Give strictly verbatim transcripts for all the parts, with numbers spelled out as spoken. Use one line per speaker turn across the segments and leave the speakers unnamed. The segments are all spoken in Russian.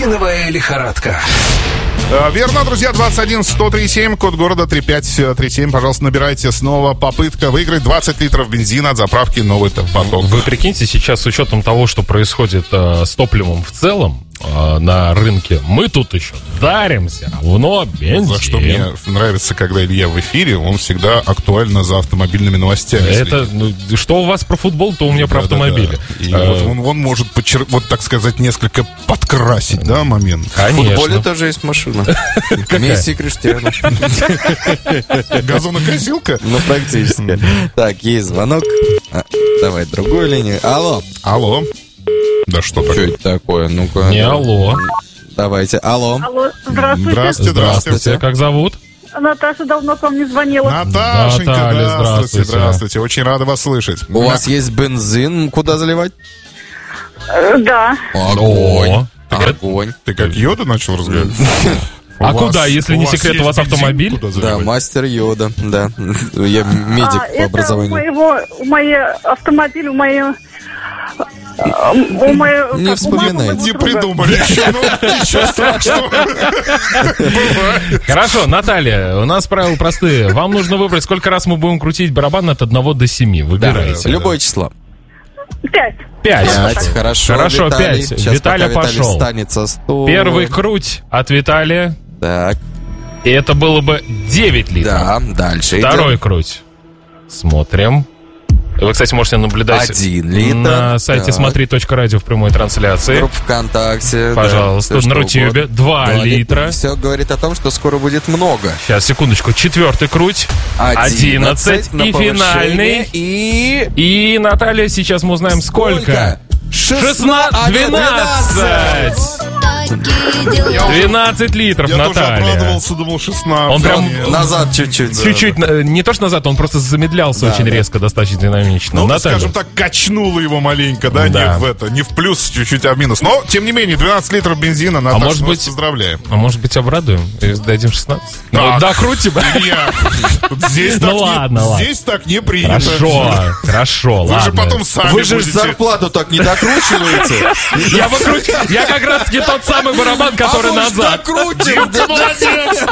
Бензиновая лихорадка.
Верно, друзья, двадцать один сто тридцать семь, код города три пять три семь. Пожалуйста, набирайте снова. Попытка выиграть двадцать литров бензина от заправки «Новый поток».
Вы прикиньте, сейчас с учетом того, что происходит э, с топливом в целом э, на рынке, мы тут еще даримся равно бензин.
За что мне нравится, когда Илья в эфире, он всегда актуально за автомобильными новостями.
Это, ну, что у вас про футбол, то у меня про
да,
автомобили.
Да, да. И
а,
вот он, он может, подчер... вот так сказать, несколько подкрасить, да, момент.
Конечно.
В футболе тоже есть машина. Месси и Криштиану.
Газонокосилка?
Ну, практически. Так, есть звонок. А, давай другую линию. Алло.
Алло. Да что
Что
такое?
это такое? Ну-ка.
Не алло.
Давайте. Алло.
Алло, здравствуйте.
Здравствуйте, здравствуйте.
Как зовут?
Наташа давно к вам не звонила.
Наташенька,
Наталья,
здравствуйте,
здравствуйте.
здравствуйте. Очень рада вас слышать.
У вас есть бензин, куда заливать?
Э, Да.
Огонь.
О,
Огонь.
Ты как Йода начал разговаривать?
А куда, если не секрет, у вас
есть бензин,
автомобиль?
куда
Да,
заливать?
мастер Йода, да. Я медик
А,
по
это у
образованию.
моего, у моей автомобиль, у моей... а, У моей...
Не
как, у мамы
вспоминайте.
моего
Не
друга.
придумали еще, ну ничего страшного. Бывает.
Хорошо, Наталья, у нас правила простые. Вам нужно выбрать, сколько раз мы будем крутить барабан от одного до семи. Выбирайте.
Любое число.
Пять.
Пять.
Пять. Хорошо,
Хорошо,
Виталий.
пять.
Сейчас
Виталя
пока Виталий
пошел.
встанет со стула.
Первый круть от Виталия.
Так,
И это было бы девять литров.
да, дальше
Второй
идем.
круть. Смотрим. Вы, кстати, можете наблюдать
Один литр.
на сайте
Так.
смотри точка радио в прямой трансляции.
Группа ВКонтакте.
Пожалуйста,
да, всё,
на
что
Рутюбе.
угодно.
Два литра.
Все говорит о том, что скоро будет много.
Сейчас, секундочку. Четвертый круть. Одиннадцать.
на
И финальный.
повышение. И...
И, Наталья, сейчас мы узнаем, сколько.
Шестнадцать.
Двенадцать. Двенадцать литров,
Я тоже
Наталья.
обрадовался, думал шестнадцать.
Он прям
Нет.
Назад чуть-чуть.
Чуть-чуть, э, не то что назад, он просто замедлялся
Да,
очень
да.
резко, достаточно динамично.
Ну,
Наталья.
скажем так, качнуло его маленько, да,
Да.
не в это, не в плюс, чуть-чуть, а в минус. Но, тем не менее, двенадцать литров бензина, Наташа,
может
мы вас
быть-
поздравляем.
А может быть, обрадуем и дадим шестнадцать? Ну,
Так.
да, крутим.
Илья, вот здесь
Ну
так не-
ладно, ладно.
здесь так не принято.
Хорошо, хорошо,
Вы же
ладно.
потом сами
Вы же ж
будете...
зарплату так не докручиваете.
Я, выкручу- я как раз таки тот самый барабан, который
А мы ж
назад.
докрутим.
Ты молодец!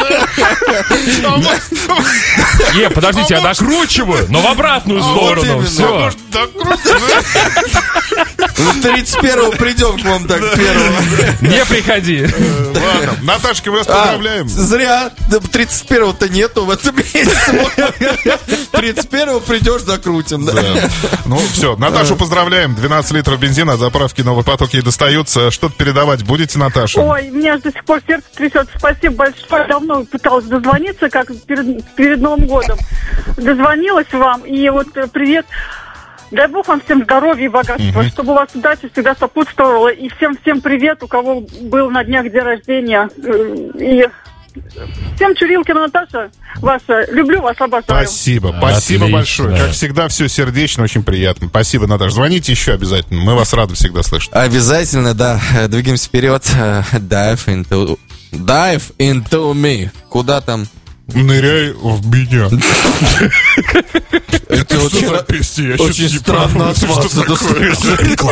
Не, подождите, я докручиваю, но в обратную
вот
сторону.
именно.
Все.
Может, так круто,
Ну, тридцать первого придем к вам так первого.
Не приходи.
да? Ладно, Наташка, мы вас
А,
поздравляем.
зря. Да, тридцать первого-то нету в этом месяце. тридцать первого придешь, докрутим. Да.
Да. Ну, все, Наташу поздравляем. двенадцать литров бензина от заправки «Новый поток» ей достаются. Что-то передавать будете, Наташа?
Ой, у меня до сих пор сердце трясется. Спасибо большое. Давно пыталась дозвониться, как перед, перед Новым годом. Дозвонилась вам. И вот э, привет. Дай Бог вам всем здоровья и богатства, чтобы у вас удача всегда сопутствовала. И всем-всем привет, у кого был на днях день рождения. Э, И всем Чурилкина, Наташа ваша. Люблю вас, обожаю.
Спасибо, спасибо
Отлично.
большое. Как всегда, все сердечно, очень приятно. Спасибо, Наташа. Звоните еще обязательно. Мы вас рады всегда слышать.
Обязательно, да. Двигаемся вперед. Dive into... Dive into me. Куда там?
Ныряй в меня.
Это
Что
очень,
за песня? Я
очень
чё-то не
странно
понял,
от
что
вас.
такое.
Это